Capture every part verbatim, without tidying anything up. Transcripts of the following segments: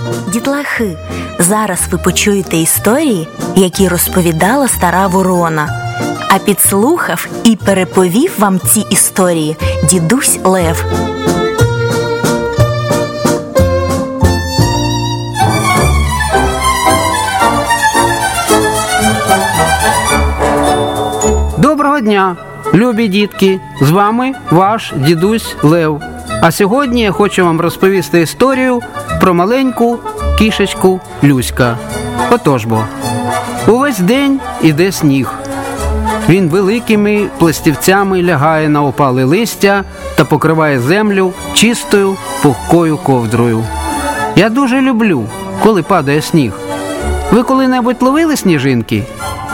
Дітлахи, зараз ви почуєте історії, які розповідала стара ворона. А підслухав і переповів вам ці історії дідусь Лев. Доброго дня, любі дітки! З вами ваш дідусь Лев. А сьогодні я хочу вам розповісти історію про маленьку кішечку Люська. Отож бо, увесь день іде сніг. Він великими пластівцями лягає на опале листя та покриває землю чистою пухкою ковдрою. Я дуже люблю, коли падає сніг. Ви коли-небудь ловили сніжинки?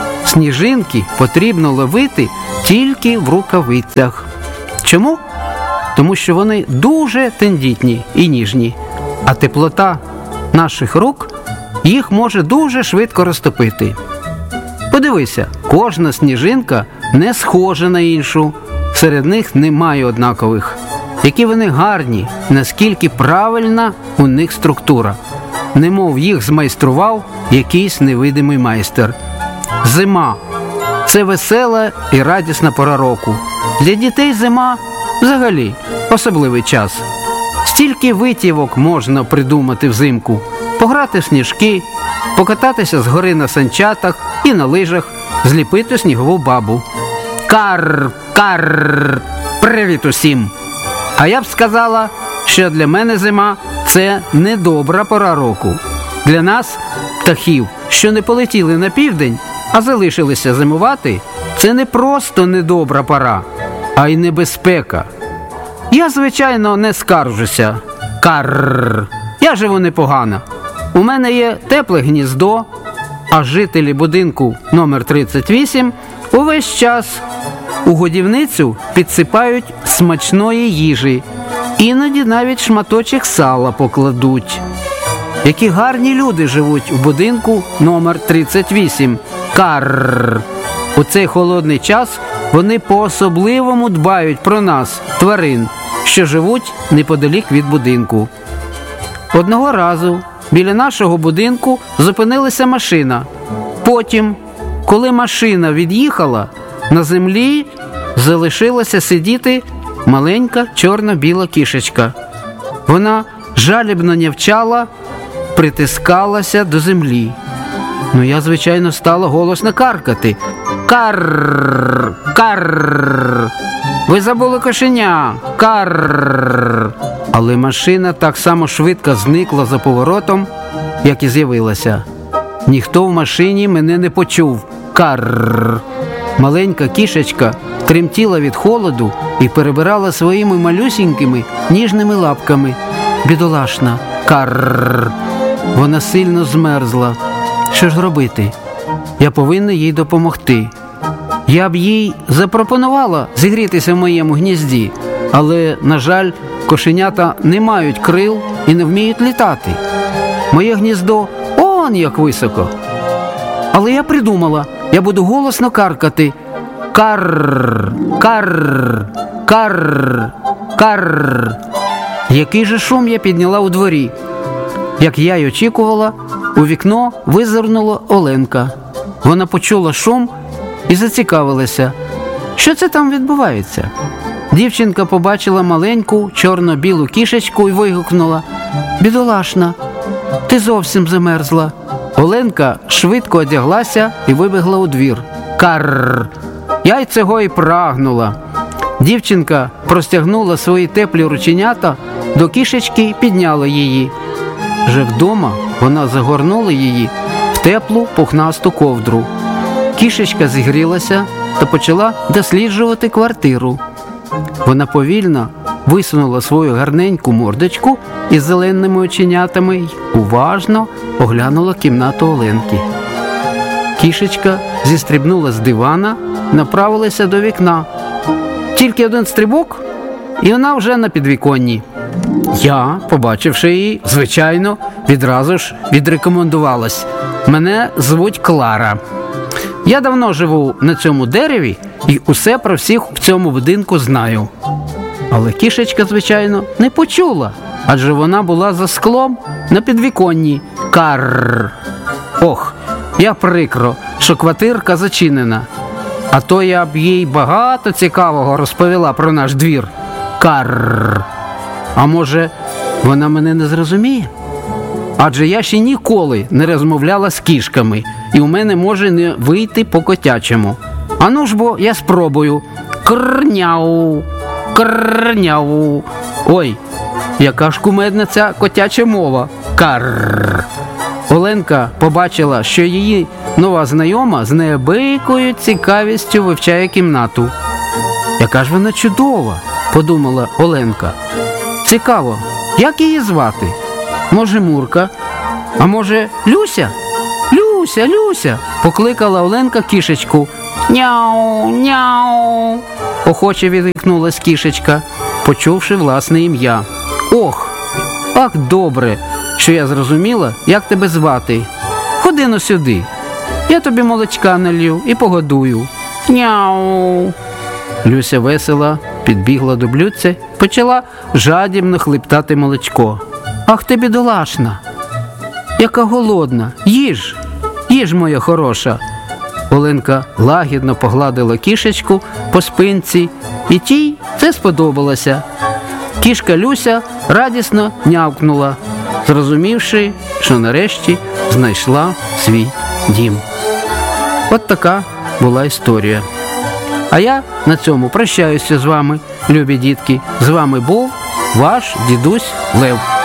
Сніжинки потрібно ловити тільки в рукавицях. Чому? Тому що вони дуже тендітні і ніжні, а теплота наших рук їх може дуже швидко розтопити. Подивися, кожна сніжинка не схожа на іншу, серед них немає однакових. Які вони гарні, наскільки правильна у них структура. Немов їх змайстрував якийсь невидимий майстер. Зима – це весела і радісна пора року. Для дітей зима – взагалі особливий час. Стільки витівок можна придумати взимку. Пограти в сніжки, покататися з гори на санчатах і на лижах, зліпити снігову бабу. Карр, карр, привіт усім! А я б сказала, що для мене зима – це недобра пора року. Для нас, птахів, що не полетіли на південь, а залишилися зимувати, це не просто недобра пора, а й небезпека. Я, звичайно, не скаржуся. Карр, я живу непогано. У мене є тепле гніздо, а жителі будинку номер тридцять вісім увесь час у годівницю підсипають смачної їжі, іноді навіть шматочок сала покладуть. Які гарні люди живуть у будинку номер тридцять вісім. Карр. У цей холодний час вони по-особливому дбають про нас, тварин, що живуть неподалік від будинку. Одного разу біля нашого будинку зупинилася машина. Потім, коли машина від'їхала, на землі залишилася сидіти маленька чорно-біла кішечка. Вона жалібно нявчала, притискалася до землі. Ну, я, звичайно, стала голосно каркати. Карр, карр, ви забули кошеня, карр. Але машина так само швидко зникла за поворотом, як і з'явилася. Ніхто в машині мене не почув. Карр. Маленька кішечка тремтіла від холоду і перебирала своїми малюсінькими ніжними лапками. Бідолашна. Карр. Вона сильно змерзла. Що ж робити? Я повинна їй допомогти. Я б їй запропонувала зігрітися в моєму гнізді, але, на жаль, кошенята не мають крил і не вміють літати. Моє гніздо он як високо. Але я придумала, я буду голосно каркати. Карр, карр, карр, карр. Який же шум я підняла у дворі. Як я й очікувала, у вікно визирнула Оленка. Вона почула шум і зацікавилася. Що це там відбувається? Дівчинка побачила маленьку чорно-білу кішечку і вигукнула: «Бідолашна, ти зовсім замерзла». Оленка швидко одяглася і вибігла у двір. Карр! Я й цього і прагнула. Дівчинка простягнула свої теплі рученята до кішечки і підняла її. Вже вдома вона загорнула її в теплу пухнасту ковдру. Кішечка зігрілася та почала досліджувати квартиру. Вона повільно висунула свою гарненьку мордочку із зеленими оченятами й уважно оглянула кімнату Оленки. Кішечка зістрибнула з дивана, направилася до вікна. Тільки один стрибок, і вона вже на підвіконні. Я, побачивши її, звичайно, відразу ж відрекомендувалась. Мене звуть Клара. Я давно живу на цьому дереві і усе про всіх в цьому будинку знаю. Але кішечка, звичайно, не почула, адже вона була за склом на підвіконні. Карр. Ох, як прикро, що квартирка зачинена. А то я б їй багато цікавого розповіла про наш двір. Карр. А може, вона мене не зрозуміє? Адже я ще ніколи не розмовляла з кішками, і у мене може не вийти по-котячому. Ану ж бо я спробую. Крняу, крняу. Ой, яка ж кумедна ця котяча мова. Карр. Оленка побачила, що її нова знайома з неабиякою цікавістю вивчає кімнату. Яка ж вона чудова, подумала Оленка. Цікаво, як її звати? Може, Мурка? А може, Люся? Люся, Люся! Покликала Оленка кішечку. Няу, няу! Охоче відгукнулась кішечка, почувши власне ім'я. Ох, ах, добре, що я зрозуміла, як тебе звати. Ходи но сюди. Я тобі молочка налью і погодую. Няу! Люся весела підбігла до блюдця, почала жадібно хлептати молочко. Ах ти, бідолашна! Яка голодна! Їж! Їж, моя хороша! Оленка лагідно погладила кішечку по спинці, і тій це сподобалося. Кішка Люся радісно нявкнула, зрозумівши, що нарешті знайшла свій дім. От така була історія. А я на цьому прощаюся з вами, любі дітки. З вами був ваш дідусь Лев.